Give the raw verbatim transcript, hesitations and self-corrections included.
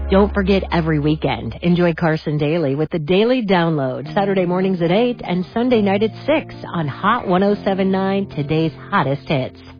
Don't forget every weekend, enjoy Carson Daily with the Daily Download, Saturday mornings at eight and Sunday night at six on Hot ten seventy-nine, today's hottest hits.